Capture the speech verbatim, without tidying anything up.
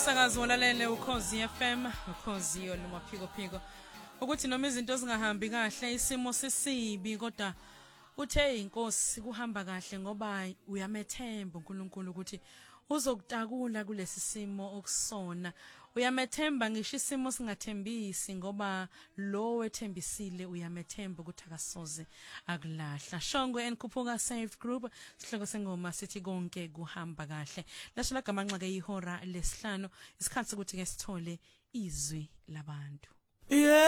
umsakazo olalele ukhozi F M, ukhozi olumaphiko phiko. Ukuthi noma izinto zingahambi kahle, isimo sisibi kodwa uthe inkosi kuhamba kahle ngoba uyamethemba uNkulunkulu ukuthi uzokutakula kulesi simo okusona. Uyamethemba ngisho isimo singathembisi ngoba lo wethembisile uyamethemba ukuthi akasoze akulahla. Shongwe enkhuphuka Safe Group sihloko sengoma sithi konke kuhamba kahle. Lasho lagamanxa ke ihora lesihlanu isikhathi ukuthi ke sithole izwi labantu.